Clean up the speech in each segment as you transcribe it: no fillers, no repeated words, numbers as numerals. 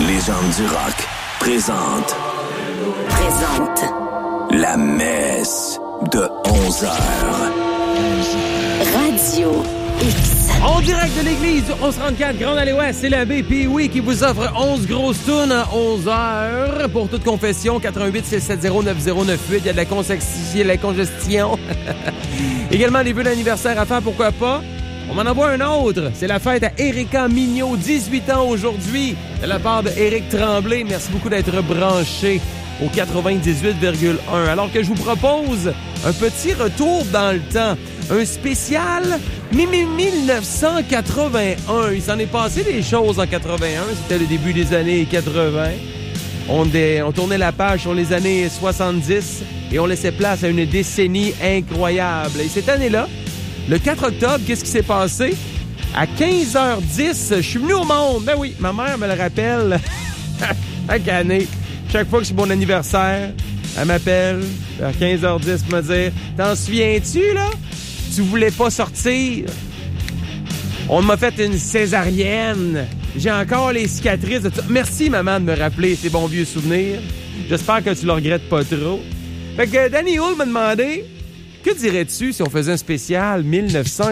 légende du rock, présente la messe de 11h. Radio X. En direct de l'église du 1134 Grande Allée Ouest, c'est l'abbé Pee-Wee qui vous offre 11 grosses tunes à 11h. Pour toute confession, 88-670-9098. Il y a de la congestion. Également, les vœux d'anniversaire à faire, pourquoi pas. On m'en envoie un autre. C'est la fête à Erika Mignot, 18 ans aujourd'hui, de la part de Éric Tremblay. Merci beaucoup d'être branché au 98,1. Alors que je vous propose un petit retour dans le temps. Un spécial 1981. Il s'en est passé des choses en 81. C'était le début des années 80. On tournait la page sur les années 70 et on laissait place à une décennie incroyable. Et cette année-là, le 4 octobre, qu'est-ce qui s'est passé? À 15h10, je suis venu au monde. Ben oui, ma mère me le rappelle chaque année. Chaque fois que c'est mon anniversaire, elle m'appelle à 15h10 pour me dire « T'en souviens-tu, là? Tu voulais pas sortir. On m'a fait une césarienne. J'ai encore les cicatrices de tout. Merci, maman, de me rappeler ces bons vieux souvenirs. J'espère que tu le regrettes pas trop. » Fait que Danny Hull m'a demandé « Que dirais-tu si on faisait un spécial 1981? »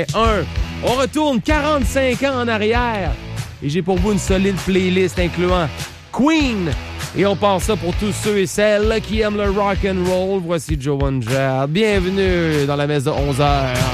On retourne 45 ans en arrière. Et j'ai pour vous une solide playlist incluant Queen. Et on part ça pour tous ceux et celles qui aiment le rock and roll. Voici Joan Jett. Bienvenue dans la messe de 11h.